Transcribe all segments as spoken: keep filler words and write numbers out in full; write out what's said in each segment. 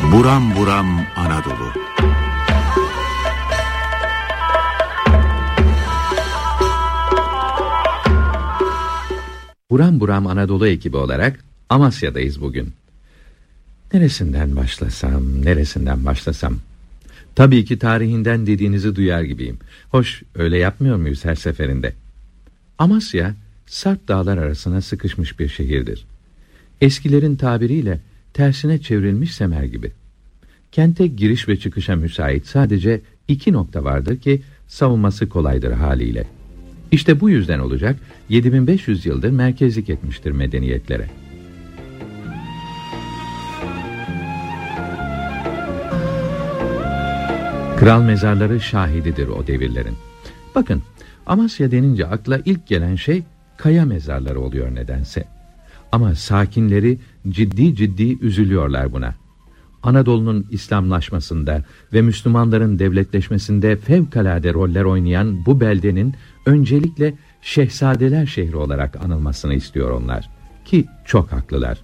Buram buram Anadolu. Buram buram Anadolu ekibi olarak Amasya'dayız bugün. Neresinden başlasam, neresinden başlasam? Tabii ki tarihinden dediğinizi duyar gibiyim. Hoş, öyle yapmıyor muyuz her seferinde? Amasya, Sarp dağlar arasına sıkışmış bir şehirdir. Eskilerin tabiriyle tersine çevrilmiş semer gibi. Kente giriş ve çıkışa müsait sadece iki nokta vardır ki savunması kolaydır haliyle. İşte bu yüzden olacak yedi bin beş yüz yıldır merkezlik etmiştir medeniyetlere. Kral mezarları şahididir o devirlerin. Bakın, Amasya denince akla ilk gelen şey kaya mezarları oluyor nedense. Ama sakinleri ciddi ciddi üzülüyorlar buna. Anadolu'nun İslamlaşmasında ve Müslümanların devletleşmesinde fevkalade roller oynayan bu beldenin öncelikle Şehzadeler şehri olarak anılmasını istiyor onlar. Ki çok haklılar.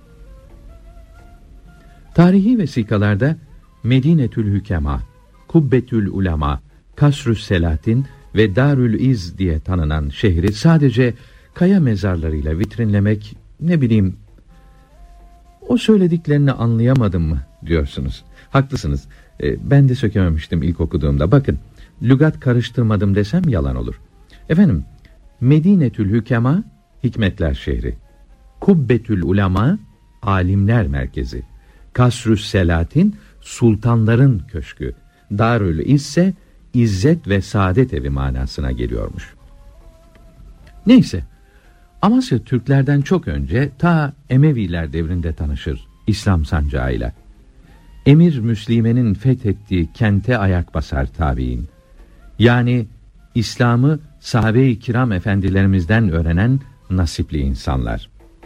Tarihi vesikalarda Medinetül Hükema, Kubbetül Ulema, Kasrü's Selatin ve Darül İz diye tanınan şehri sadece kaya mezarlarıyla vitrinlemek, ne bileyim, o söylediklerini anlayamadım mı diyorsunuz. Haklısınız. E, ben de sökememiştim ilk okuduğumda. Bakın, lügat karıştırmadım desem yalan olur. Efendim, Medinetül Hükema, hikmetler şehri. Kubbetül Ulema, alimler merkezi. Kasrü's Selatin, sultanların köşkü. Darül İz ise İzzet ve Saadet evi manasına geliyormuş. Neyse, Amasya Türklerden çok önce ta Emeviler devrinde tanışır İslam sancağıyla. Emir Müslime'nin fethettiği kente ayak basar tabiin. Yani İslam'ı sahabe-i kiram efendilerimizden öğrenen nasipli insanlar.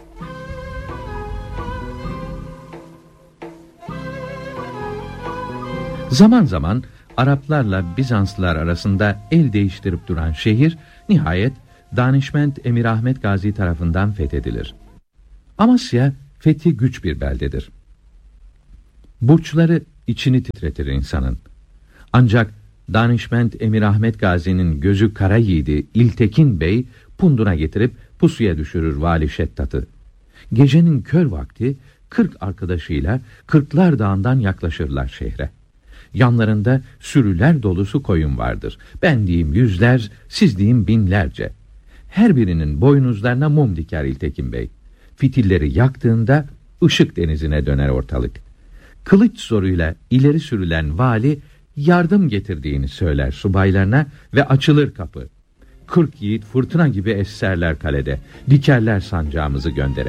Zaman zaman Araplarla Bizanslılar arasında el değiştirip duran şehir nihayet danişment Emir Ahmet Gazi tarafından fethedilir. Amasya fethi güç bir beldedir. Burçları içini titretir insanın. Ancak danişment Emir Ahmet Gazi'nin gözü kara yiğidi İltekin Bey punduna getirip pusuya düşürür Vali Şeddat'ı. Gecenin kör vakti kırk arkadaşıyla Kırklar Dağı'ndan yaklaşırlar şehre. Yanlarında sürüler dolusu koyun vardır. Ben diyeyim yüzler, siz diyeyim binlerce. Her birinin boynuzlarına mum diker İltekin Bey. Fitilleri yaktığında ışık denizine döner ortalık. Kılıç zoruyla ileri sürülen vali yardım getirdiğini söyler subaylarına ve açılır kapı. Kırk yiğit fırtına gibi esserler kalede, dikerler sancağımızı göndere.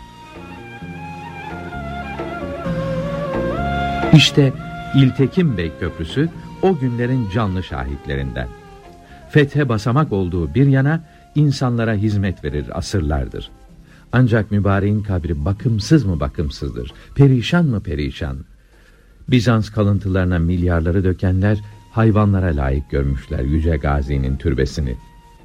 İşte İltekin Bey Köprüsü o günlerin canlı şahitlerinden. Fethe basamak olduğu bir yana insanlara hizmet verir asırlardır. Ancak mübareğin kabri bakımsız mı bakımsızdır, perişan mı perişan. Bizans kalıntılarına milyarları dökenler hayvanlara layık görmüşler Yüce Gazi'nin türbesini.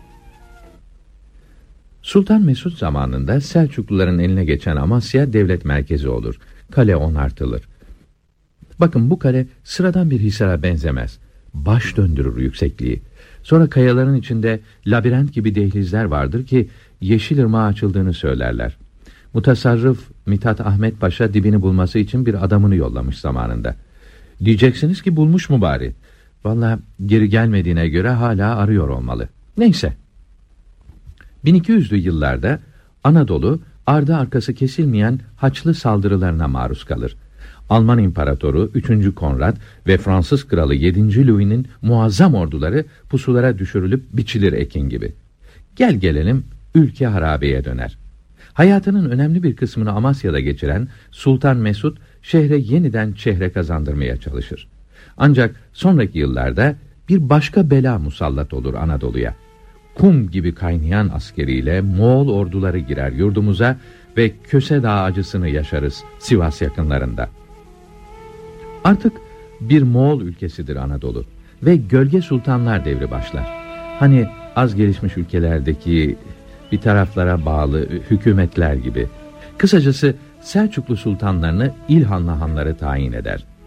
Sultan Mesud zamanında Selçukluların eline geçen Amasya devlet merkezi olur. Kale onartılır. Bakın, bu kale sıradan bir hisara benzemez. Baş döndürür yüksekliği. Sonra kayaların içinde labirent gibi dehlizler vardır ki Yeşilırmağa açıldığını söylerler. Mutasarrıf Mithat Ahmet Paşa dibini bulması için bir adamını yollamış zamanında. Diyeceksiniz ki bulmuş mu bari? Vallahi geri gelmediğine göre hala arıyor olmalı. Neyse. bin iki yüzlü yıllarda Anadolu ardı arkası kesilmeyen Haçlı saldırılarına maruz kalır. Alman İmparatoru üçüncü Konrad ve Fransız Kralı yedinci Louis'nin muazzam orduları pusulara düşürülüp biçilir ekin gibi. Gel gelelim ülke harabeye döner. Hayatının önemli bir kısmını Amasya'da geçiren Sultan Mesud şehre yeniden çehre kazandırmaya çalışır. Ancak sonraki yıllarda bir başka bela musallat olur Anadolu'ya. Kum gibi kaynayan askeriyle Moğol orduları girer yurdumuza ve Köse Dağı acısını yaşarız Sivas yakınlarında. Artık bir Moğol ülkesidir Anadolu ve gölge sultanlar devri başlar. Hani az gelişmiş ülkelerdeki bir taraflara bağlı hükümetler gibi. Kısacası Selçuklu sultanlarını İlhanlı hanları tayin eder.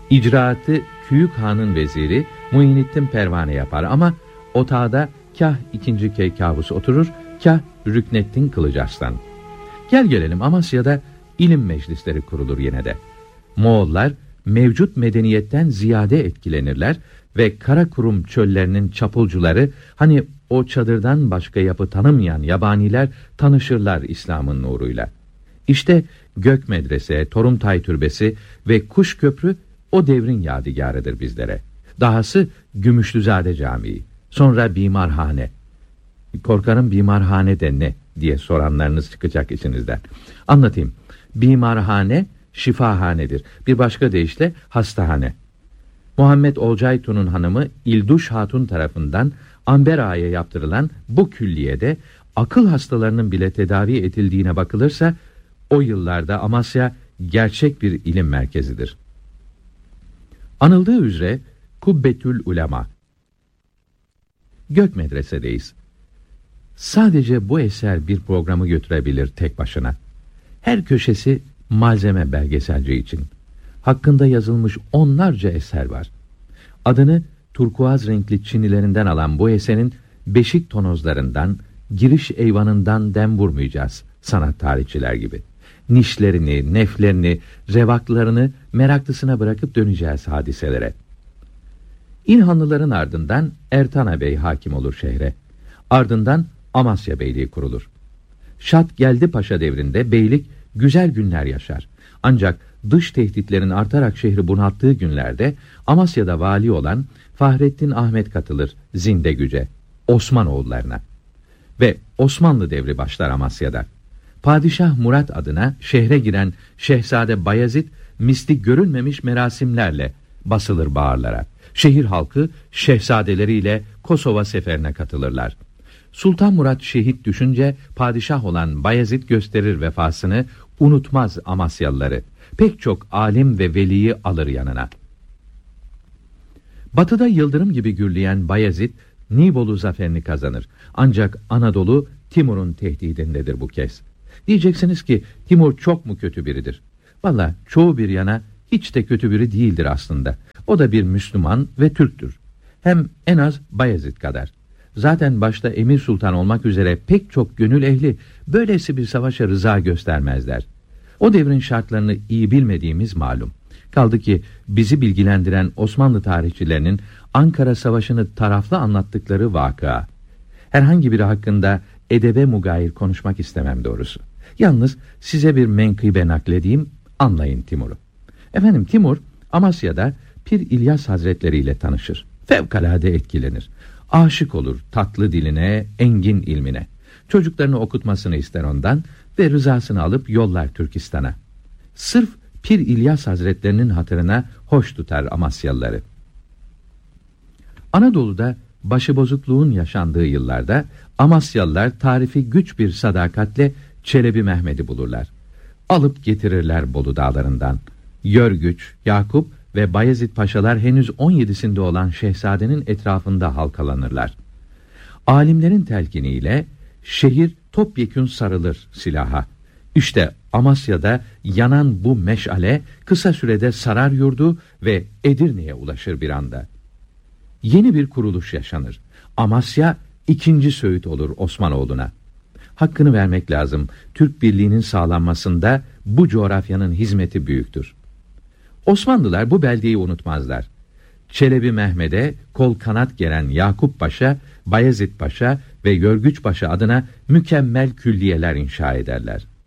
İcraatı Küyük Han'ın veziri Muhyiddin Pervane yapar ama otağda kah ikinci Keykavus oturur, kah Rükneddin Kılıçarslan. Gel gelelim Amasya'da ilim meclisleri kurulur yine de. Moğollar mevcut medeniyetten ziyade etkilenirler ve Karakurum çöllerinin çapulcuları, hani o çadırdan başka yapı tanımayan yabaniler tanışırlar İslam'ın nuruyla. İşte Gök Medrese, Torumtay Türbesi ve Kuş Köprü o devrin yadigarıdır bizlere. Dahası Gümüşlüzade Camii, sonra Bimarhane. Korkarım bimarhane de ne diye soranlarınız çıkacak içinizden. Anlatayım. Bimarhane şifahanedir. Bir başka deyişle hastahane. Muhammed Olcaytun'un hanımı İlduş Hatun tarafından Amber Ağa'ya yaptırılan bu külliyede akıl hastalarının bile tedavi edildiğine bakılırsa o yıllarda Amasya gerçek bir ilim merkezidir. Anıldığı üzere Kubbetül Ulema. Gök Medrese'deyiz. Sadece bu eser bir programı götürebilir tek başına. Her köşesi malzeme belgeselci için. Hakkında yazılmış onlarca eser var. Adını turkuaz renkli çinilerinden alan bu eserin beşik tonozlarından, giriş eyvanından dem vurmayacağız sanat tarihçiler gibi. Nişlerini, neflerini, revaklarını meraklısına bırakıp döneceğiz hadiselere. İlhanlıların ardından Ertana Bey hakim olur şehre. Ardından Amasya Beyliği kurulur. Şat Geldi Paşa devrinde beylik güzel günler yaşar. Ancak dış tehditlerin artarak şehri bunalttığı günlerde Amasya'da vali olan Fahrettin Ahmet katılır zinde güce, Osmanoğullarına. Ve Osmanlı devri başlar Amasya'da. Padişah Murat adına şehre giren Şehzade Bayezid misli görülmemiş merasimlerle basılır bağırlara. Şehir halkı şehzadeleriyle Kosova seferine katılırlar. Sultan Murat şehit düşünce padişah olan Bayezid gösterir vefasını, unutmaz Amasyalıları. Pek çok alim ve veliyi alır yanına. Batıda yıldırım gibi gürleyen Bayezid Nibolu zaferini kazanır. Ancak Anadolu Timur'un tehdidindedir bu kez. Diyeceksiniz ki Timur çok mu kötü biridir? Vallahi çoğu bir yana hiç de kötü biri değildir aslında. O da bir Müslüman ve Türktür. Hem en az Bayezid kadar. Zaten başta Emir Sultan olmak üzere pek çok gönül ehli böylesi bir savaşa rıza göstermezler. O devrin şartlarını iyi bilmediğimiz malum. Kaldı ki bizi bilgilendiren Osmanlı tarihçilerinin Ankara Savaşı'nı taraflı anlattıkları vakıa. Herhangi biri hakkında edebe mugayir konuşmak istemem doğrusu. Yalnız size bir menkıbe nakledeyim, anlayın Timur'u. Efendim Timur, Amasya'da Pir İlyas Hazretleri ile tanışır. Fevkalade etkilenir. Aşık olur tatlı diline, engin ilmine. Çocuklarını okutmasını ister ondan ve rızasını alıp yollar Türkistan'a. Sırf Pir İlyas Hazretlerinin hatırına hoş tutar Amasyalıları. Anadolu'da başıbozukluğun yaşandığı yıllarda Amasyalılar tarifi güç bir sadakatle Çelebi Mehmet'i bulurlar. Alıp getirirler Bolu dağlarından. Yörgüç, Yakup ve Bayezid Paşalar henüz on yedisinde olan şehzadenin etrafında halkalanırlar. Alimlerin telkiniyle şehir topyekün sarılır silaha. İşte Amasya'da yanan bu meşale kısa sürede sarar yurdu ve Edirne'ye ulaşır bir anda. Yeni bir kuruluş yaşanır. Amasya ikinci Söğüt olur Osmanoğlu'na. Hakkını vermek lazım. Türk birliğinin sağlanmasında bu coğrafyanın hizmeti büyüktür. Osmanlılar bu beldeyi unutmazlar. Çelebi Mehmet'e kol kanat geren Yakup Paşa, Bayezid Paşa ve Yörgüç Paşa adına mükemmel külliyeler inşa ederler.